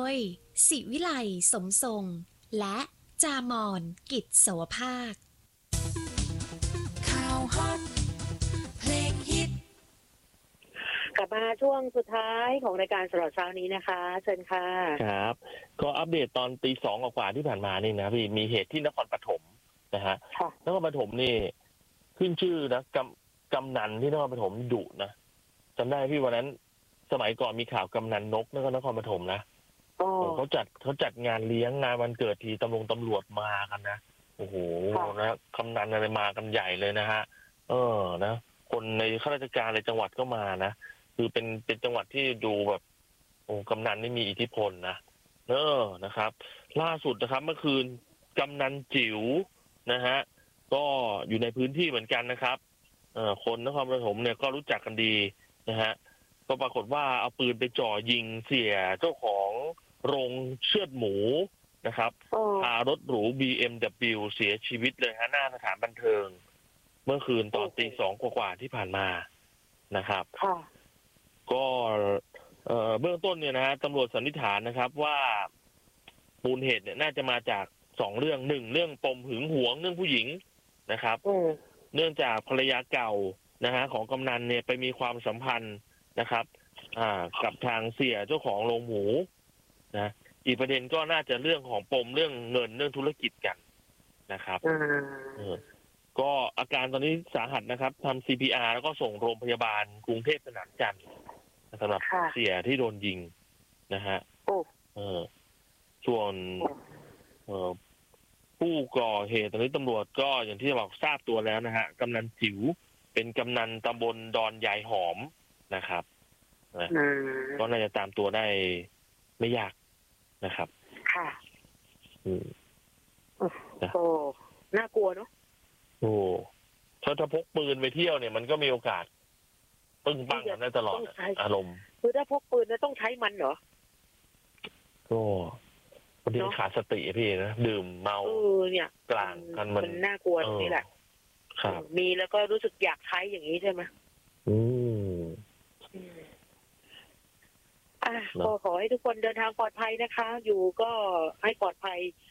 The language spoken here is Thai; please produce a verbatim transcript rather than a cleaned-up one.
ยศิวิไลสมทรงและจามอนกิจโสภาคข่าวฮอตเพลงฮิตกลับมาช่วงสุดท้ายของรายการสำหรับเช้านี้นะคะเชิญค่ะครับก็อัปเดตตอนตีสองกว่าที่ผ่านมานี่นะพี่มีเหตุที่นครปฐมนะฮะนครปฐมนี่ขึ้นชื่อนะกำกำนันที่นครปฐมดุนะจำได้พี่วันนั้นสมัยก่อนมีข่าวกำนันนกนั่นก็นครปฐมนะเขาจัดเขาจัดงานเลี้ยงงานวันเกิดทีตำรวจตำรวจมากันนะโอ้โหนะกำนันอะไรมากันใหญ่เลยนะฮะเออนะคนในข้าราชการในจังหวัดก็มานะคือเป็นเป็นจังหวัดที่ดูแบบโอ้กำนันนี่มีอิทธิพลนะเออนะครับล่าสุดนะครับเมื่อคืนกำนันจิ๋วนะฮะก็อยู่ในพื้นที่เหมือนกันนะครับเออคนนครปฐมเนี่ยก็รู้จักกันดีนะฮะก็ปรากฏว่าเอาปืนไปจ่อยิงเสียเจ้าของโรงเชือดหมูนะครับพารถหรู บี เอ็ม ดับเบิลยู เสียชีวิตเลยฮะหน้าสถานบันเทิงเมื่อคืนตอนตีสองกว่าที่ผ่านมานะครับก็เบื้องต้นเนี่ยนะฮะตำรวจสันนิษฐานนะครับว่ามูลเหตุเนี่ยน่าจะมาจากสองเรื่องหนึ่งเรื่องปมหึงหวงเรื่องผู้หญิงนะครับเนื่องจากภรรยาเก่านะฮะของกำนันเนี่ยไปมีความสัมพันธ์นะครับอ่ากับทางเสียเจ้าของโรงหมูนะอีกประเด็นก็น่าจะเรื่องของปมเรื่องเงินเรื่องธุรกิจกันนะครับก็อาการตอนนี้สาหัสนะครับทำ ซี พี อาร์ แล้วก็ส่งโรงพยาบาลกรุงเทพสนามจันทร์สำหรับเสียที่โดนยิงนะฮะเออส่วนเออผู้ก่อเหตุตอนนี้ตำรวจก็อย่างที่บอกทราบตัวแล้วนะฮะกำนันจิ๋วเป็นกำนันตำบลดอนยายหอมนะครับนะก็น่าจะตามตัวได้ไม่ยากนะครับค่ะอืมโอ้น่ากลัวเนาะโอ้ถ้าถ้าพกปืนไปเที่ยวเนี่ยมันก็มีโอกาสปึ้งปังกันได้ตลอดอารมณ์คือถ้าพกปืนเนี่ยต้องใช้มันเหรอก็บางทีขาดสติพี่นะดื่มเมาเออเนี่ยกลางกันมันน่ากลัวตรงนี้แหละครับมีแล้วก็รู้สึกอยากใช้อย่างนี้ใช่ไหมอืมอ่ะก็ขอให้ทุกคนเดินทางปลอดภัยนะคะอยู่ก็ให้ปลอดภัย